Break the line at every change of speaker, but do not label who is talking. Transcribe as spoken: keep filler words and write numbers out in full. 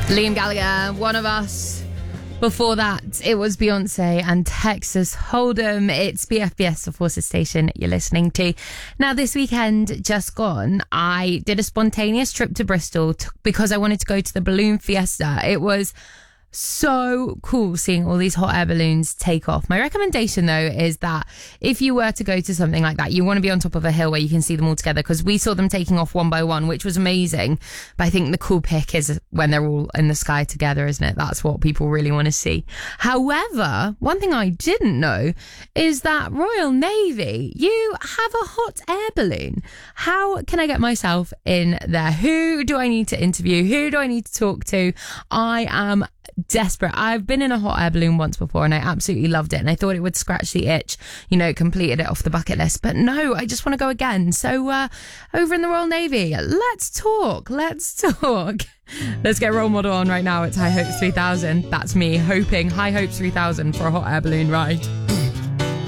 Liam Gallagher, One of Us. Before that, it was Beyonce and Texas Hold'em. It's B F B S, the Forces Station you're listening to. Now, this weekend just gone, I did a spontaneous trip to Bristol t- because I wanted to go to the Balloon Fiesta. It was so cool seeing all these hot air balloons take off. My recommendation, though, is that if you were to go to something like that, you want to be on top of a hill where you can see them all together, because we saw them taking off one by one, which was amazing. But I think the cool pick is when they're all in the sky together, isn't it? That's what people really want to see. However, one thing I didn't know is that Royal Navy, you have a hot air balloon. How can I get myself in there? Who do I need to interview? Who do I need to talk to? I am desperate. I've been in a hot air balloon once before and I absolutely loved it, and I thought it would scratch the itch, you know, completed it off the bucket list, but no, I just want to go again. So uh over in the Royal Navy, let's talk let's talk let's get role model on right now. It's High Hopes three thousand. That's me hoping High Hopes three thousand for a hot air balloon ride.